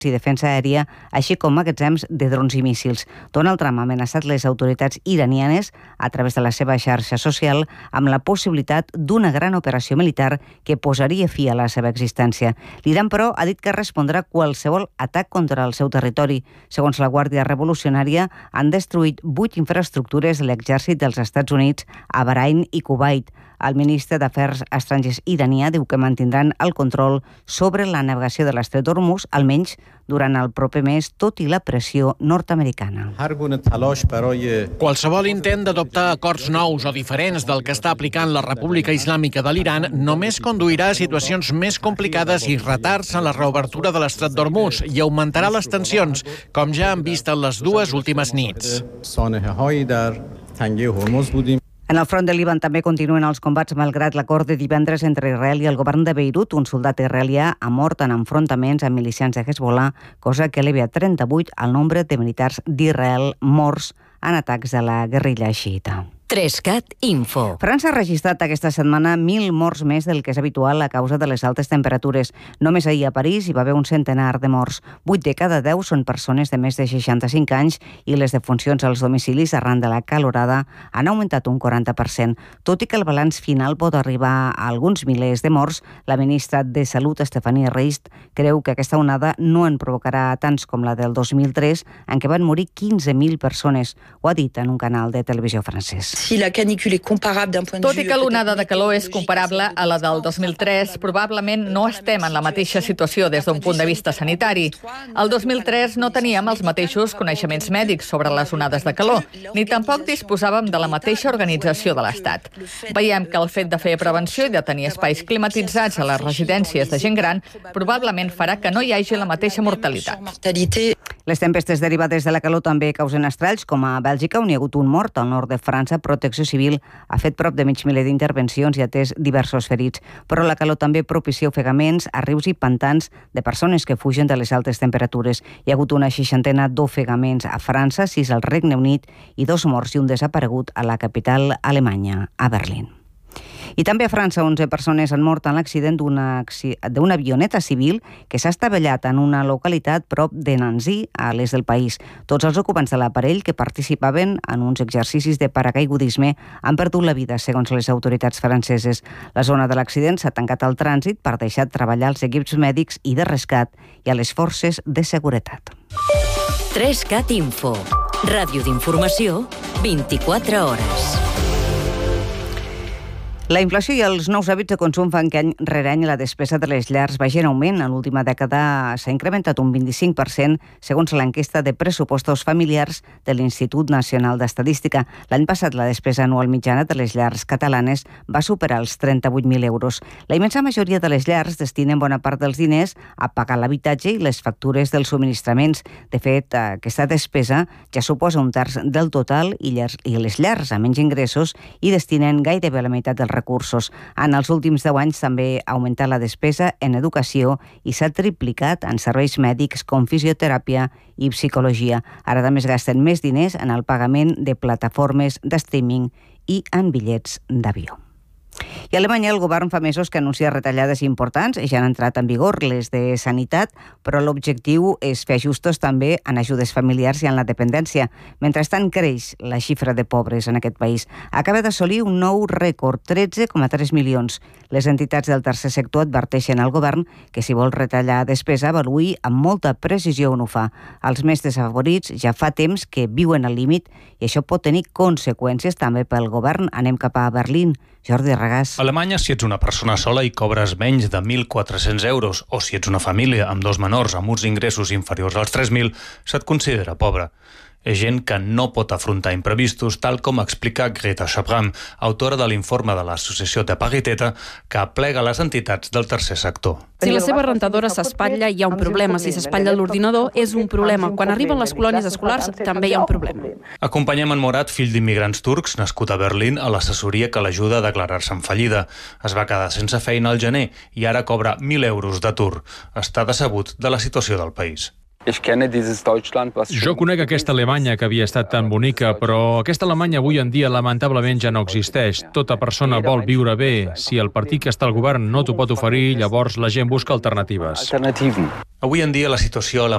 i defensa aèria, així com magatzems de drons i míssils. Donald Trump ha amenaçat les autoritats iranianes a través de la seva xarxa social amb la possibilitat d'una gran operació militar que posaria fi a la seva existència. L'Iran, però, ha dit que respondrà qualsevol atac contra el seu territori. Segons la Guàrdia Revolucionària, han destruït 8 infraestructures de l'exèrcit dels Estats Units a Bahrain i Kuwait. El ministre d'Afers Estrangers iranià diu que mantindran el control sobre la navegació de l'estret d'Hormuz, almenys durant el proper mes, tot i la pressió nord-americana. Qualsevol intent d'adoptar acords nous o diferents del que està aplicant la República Islàmica de l'Iran només conduirà a situacions més complicades i retards en la reobertura de l'estret d'Hormuz i augmentarà les tensions, com ja han vist en les dues últimes nits. En el front de Líban també continuen els combats malgrat l'acord de divendres entre Israel i el govern de Beirut. Un soldat israelià ha mort en enfrontaments amb milicians de Hezbollah, cosa que eleva a 38 el nombre de militars d'Israel morts en atacs de la guerrilla xiita. 3CAT Info. França ha registrat aquesta setmana 1.000 morts més del que és habitual a causa de les altes temperatures. Només ahir a París hi va haver un centenar de morts. 8 de cada 10 són persones de més de 65 anys i les defuncions als domicilis arran de la calorada han augmentat un 40%. Tot i que el balanç final pot arribar a alguns milers de morts, la ministra de Salut, Stéphanie Rist, creu que aquesta onada no en provocarà tants com la del 2003, en què van morir 15.000 persones. Ho ha dit en un canal de televisió francès. Tot i que l'onada de calor és comparable a la del 2003, probablement no estem en la mateixa situació des d'un punt de vista sanitari. El 2003 no teníem els mateixos coneixements mèdics sobre les onades de calor, ni tampoc disposàvem de la mateixa organització de l'Estat. Veiem que el fet de fer prevenció i de tenir espais climatitzats a les residències de gent gran probablement farà que no hi hagi la mateixa mortalitat. Les tempestes derivades de la calor també causen estralls, com a Bèlgica, on hi ha hagut un mort al nord de França. Protecció Civil ha fet prop de mig miler d'intervencions i ha atès diversos ferits. Però la calor també propicia ofegaments a rius i pantans de persones que fugen de les altes temperatures. Hi ha hagut una 60 d'ofegaments a França, 6 al Regne Unit i 2 morts i un desaparegut a la capital alemanya, a Berlín. I també a França 11 persones han mort en l'accident d'una avioneta civil que s'ha estavellat en una localitat prop de Nancy, a l'est del país. Tots els ocupants de l'aparell que participaven en uns exercicis de paracaigudisme han perdut la vida, segons les autoritats franceses. La zona de l'accident s'ha tancat al trànsit per deixar treballar els equips mèdics i de rescat i a les forces de seguretat. 3CAT Info. Ràdio d'informació, 24 hores. La inflació i els nous hàbits de consum fan que any rere any la despesa de les llars vagi en augment. En l'última dècada s'ha incrementat un 25%, segons l'enquesta de pressupostos familiars de l'Institut Nacional d'Estadística. L'any passat la despesa anual mitjana de les llars catalanes va superar els 38.000 euros. La immensa majoria de les llars destinen bona part dels diners a pagar l'habitatge i les factures dels subministraments. De fet, aquesta despesa ja suposa un terç del total i les llars amb menys ingressos hi destinen gairebé la meitat dels recursos. En els últims 10 anys també ha augmentat la despesa en educació i s'ha triplicat en serveis mèdics com fisioteràpia i psicologia. Ara també es gasten més diners en el pagament de plataformes de streaming i en bitllets d'avió. I a Alemanya el govern fa mesos que anuncia retallades importants i ja han entrat en vigor les de sanitat, però l'objectiu és fer ajustos també en ajudes familiars i en la dependència. Mentrestant creix la xifra de pobres en aquest país. Acaba d'assolir un nou rècord, 13,3 milions. Les entitats del tercer sector adverteixen al govern que si vol retallar despesa avaluï amb molta precisió on ho fa. Els més desafavorits ja fa temps que viuen al límit i això pot tenir conseqüències també pel govern. Anem cap a Berlín. Jordi Regàs. A Alemanya, si ets una persona sola i cobres menys de 1.400 euros o si ets una família amb 2 menors amb uns ingressos inferiors als 3.000, se't considera pobre. És gent que no pot afrontar imprevistos, tal com explica Greta Schabram, autora de l'informe de l'Associació de Paritat, que aplega les entitats del tercer sector. Si la seva rentadora s'espatlla, hi ha un problema. Si s'espatlla l'ordinador, és un problema. Quan arriben les colònies escolars, també hi ha un problema. Acompanyem en Morat, fill d'immigrants turcs, nascut a Berlín, a l'assessoria que l'ajuda a declarar-se en fallida. Es va quedar sense feina al gener i ara cobra 1.000 euros d'atur. Està decebut de la situació del país. Jo conec aquesta Alemanya que havia estat tan bonica, però aquesta Alemanya avui en dia lamentablement ja no existeix. Tota persona vol viure bé. Si el partit que està al govern no t'ho pot oferir, llavors la gent busca alternatives. Avui en dia la situació a